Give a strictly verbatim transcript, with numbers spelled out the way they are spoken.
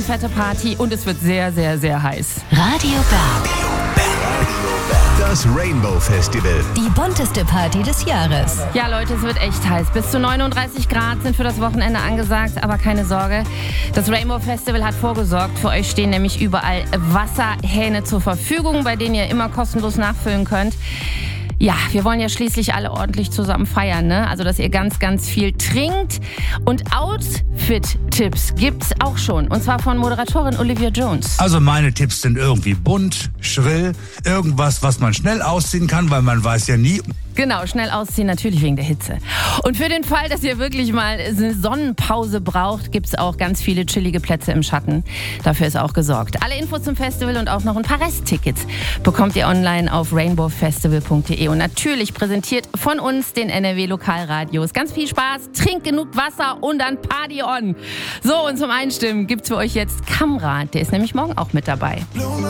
Fette Party und es wird sehr, sehr, sehr heiß. Radio Berg. Das Rainbow Festival. Die bunteste Party des Jahres. Ja, Leute, es wird echt heiß. Bis zu neununddreißig Grad sind für das Wochenende angesagt, aber keine Sorge. Das Rainbow Festival hat vorgesorgt. Für euch stehen nämlich überall Wasserhähne zur Verfügung, bei denen ihr immer kostenlos nachfüllen könnt. Ja, wir wollen ja schließlich alle ordentlich zusammen feiern, ne? Also, dass ihr ganz, ganz viel trinkt. Und Outfit-Tipps gibt's auch schon. Und zwar von Moderatorin Olivia Jones. Also meine Tipps sind irgendwie bunt, schrill, irgendwas, was man schnell ausziehen kann, weil man weiß ja nie. Genau, schnell ausziehen, natürlich wegen der Hitze. Und für den Fall, dass ihr wirklich mal eine Sonnenpause braucht, gibt's auch ganz viele chillige Plätze im Schatten. Dafür ist auch gesorgt. Alle Infos zum Festival und auch noch ein paar Resttickets bekommt ihr online auf rainbow festival punkt de. Und natürlich präsentiert von uns den N R W Lokalradios. Ganz viel Spaß, trinkt genug Wasser und dann Party on. So, und zum Einstimmen gibt's für euch jetzt Kamrat. Der ist nämlich morgen auch mit dabei.